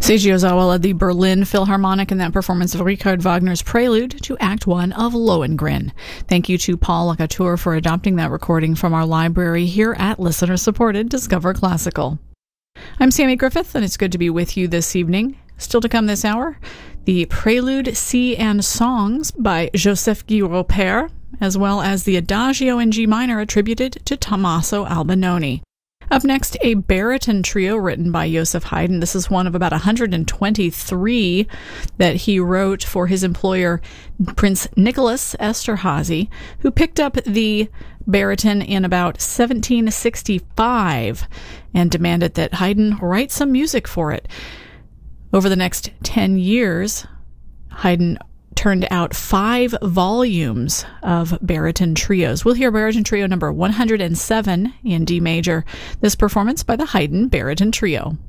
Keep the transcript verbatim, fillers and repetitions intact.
Seiji Ozawa led the Berlin Philharmonic in that performance of Richard Wagner's Prelude to Act One of Lohengrin. Thank you to Paul Lacouture for adopting that recording from our library here at listener-supported Discover Classical. I'm Sammy Griffith, and it's good to be with you this evening. Still to come this hour, the Prelude Sea and Songs by Joseph Guy Roper, as well as the Adagio in G minor attributed to Tommaso Albinoni. Up next, a baritone trio written by Joseph Haydn. This is one of about one hundred twenty-three that he wrote for his employer, Prince Nicholas Esterhazy, who picked up the baritone in about seventeen sixty-five and demanded that Haydn write some music for it. Over the next ten years, Haydn turned out five volumes of baritone trios. We'll hear baritone trio number one hundred seven in D major. This performance by the Haydn Baritone Trio.